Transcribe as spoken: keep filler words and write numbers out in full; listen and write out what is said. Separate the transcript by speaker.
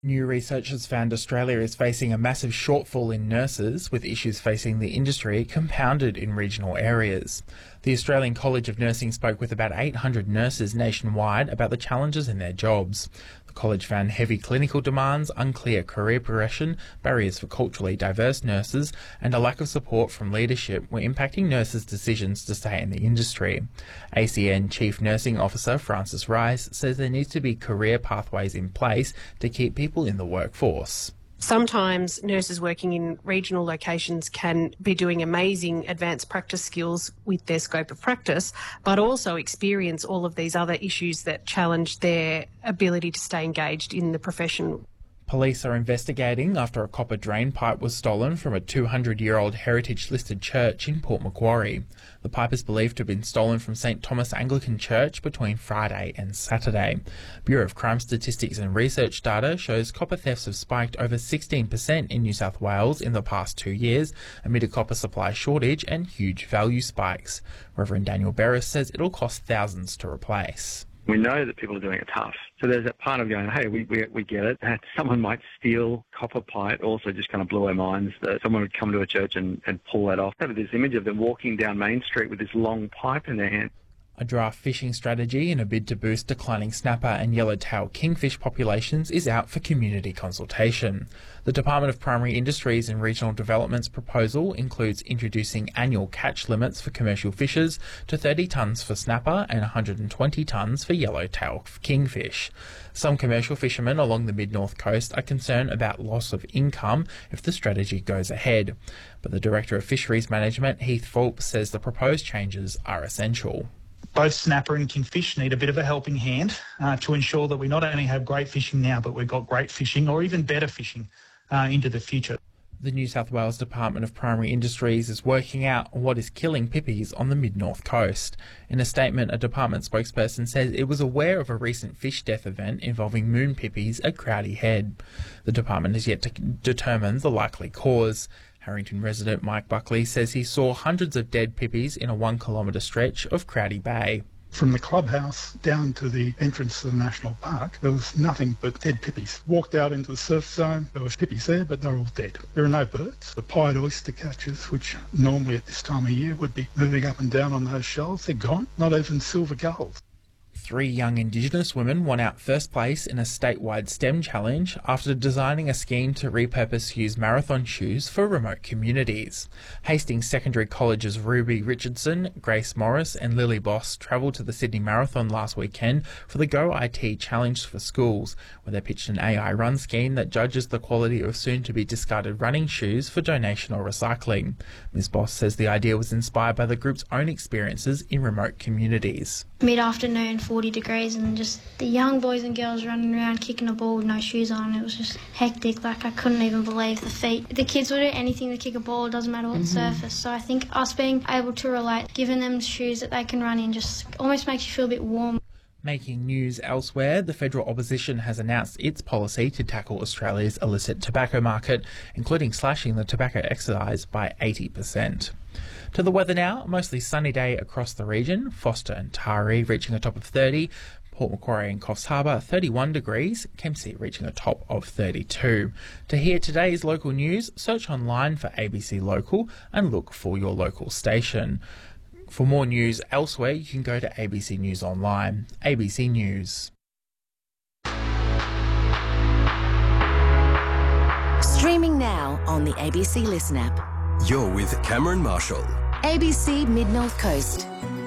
Speaker 1: New research has found Australia is facing a massive shortfall in nurses, with issues facing the industry compounded in regional areas. The Australian College of Nursing spoke with about eight hundred nurses nationwide about the challenges in their jobs. The college found heavy clinical demands, unclear career progression, barriers for culturally diverse nurses, and a lack of support from leadership were impacting nurses' decisions to stay in the industry. A C N Chief Nursing Officer Francis Rice says there needs to be career pathways in place to keep people in the workforce.
Speaker 2: Sometimes nurses working in regional locations can be doing amazing advanced practice skills with their scope of practice, but also experience all of these other issues that challenge their ability to stay engaged in the profession.
Speaker 1: Police are investigating after a copper drain pipe was stolen from a two hundred year old heritage-listed church in Port Macquarie. The pipe is believed to have been stolen from St Thomas Anglican Church between Friday and Saturday. Bureau of Crime Statistics and Research data shows copper thefts have spiked over sixteen percent in New South Wales in the past two years amid a copper supply shortage and huge value spikes. Reverend Daniel Beres says it'll cost thousands to replace.
Speaker 3: We know that people are doing it tough. So there's that part of going, hey, we, we we get it. That someone might steal copper pipe also just kind of blew our minds that someone would come to a church and, and pull that off. I have this image of them walking down Main Street with this long pipe in their hand.
Speaker 1: A draft fishing strategy in a bid to boost declining snapper and yellowtail kingfish populations is out for community consultation. The Department of Primary Industries and Regional Development's proposal includes introducing annual catch limits for commercial fishers to thirty tonnes for snapper and one hundred twenty tonnes for yellowtail kingfish. Some commercial fishermen along the mid-north coast are concerned about loss of income if the strategy goes ahead. But the Director of Fisheries Management, Heath Fulp, says the proposed changes are essential.
Speaker 4: Both snapper and kingfish need a bit of a helping hand uh, to ensure that we not only have great fishing now, but we've got great fishing or even better fishing uh, into the future.
Speaker 1: The New South Wales Department of Primary Industries is working out what is killing pippies on the mid-north coast. In a statement, a department spokesperson says it was aware of a recent fish death event involving moon pippies at Crowdy Head. The department has yet to determine the likely cause. Harrington resident Mike Buckley says he saw hundreds of dead pippies in a one kilometre stretch of Crowdy Bay.
Speaker 5: From the clubhouse down to the entrance to the national park, there was nothing but dead pippies. Walked out into the surf zone, there was pippies there, but they're all dead. There are no birds. The pied oyster catchers, which normally at this time of year would be moving up and down on those shoals, they're gone. Not even silver gulls.
Speaker 1: Three young Indigenous women won out first place in a statewide STEM challenge after designing a scheme to repurpose Hughes marathon shoes for remote communities. Hastings Secondary College's Ruby Richardson, Grace Morris and Lily Boss travelled to the Sydney Marathon last weekend for the Go I T Challenge for Schools, where they pitched an A I run scheme that judges the quality of soon-to-be discarded running shoes for donation or recycling. Miz Boss says the idea was inspired by the group's own experiences in remote communities.
Speaker 6: Mid-afternoon, forty degrees, and just the young boys and girls running around kicking a ball with no shoes on. It was just hectic. Like, I couldn't even believe the feat. The kids will do anything to kick a ball, it doesn't matter what mm-hmm. surface. So I think us being able to relate, giving them shoes that they can run in, just almost makes you feel a bit warm.
Speaker 1: Making news elsewhere, the federal opposition has announced its policy to tackle Australia's illicit tobacco market, including slashing the tobacco excise by eighty percent. To the weather now, mostly sunny day across the region, Foster and Taree reaching a top of thirty, Port Macquarie and Coffs Harbour thirty-one degrees, Kempsey reaching a top of thirty-two. To hear today's local news, search online for A B C Local and look for your local station. For more news elsewhere, you can go to A B C News Online. A B C News.
Speaker 7: Streaming now on the A B C Listen app.
Speaker 8: You're with Cameron Marshall.
Speaker 7: A B C Mid North Coast.